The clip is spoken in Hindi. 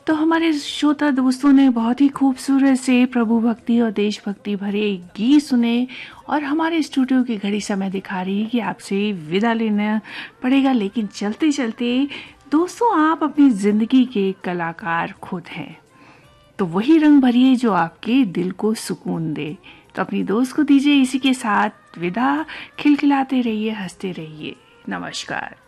तो हमारे श्रोता दोस्तों ने बहुत ही खूबसूरत से प्रभु भक्ति और देशभक्ति भरे गीत सुने और हमारे स्टूडियो की घड़ी समय दिखा रही है कि आपसे विदा लेना पड़ेगा। लेकिन चलते चलते दोस्तों, आप अपनी ज़िंदगी के कलाकार खुद हैं, तो वही रंग भरिए जो आपके दिल को सुकून दे। तो अपनी दोस्त को दीजिए इसी के साथ विदा। खिलखिलाते रहिए, हंसते रहिए। नमस्कार।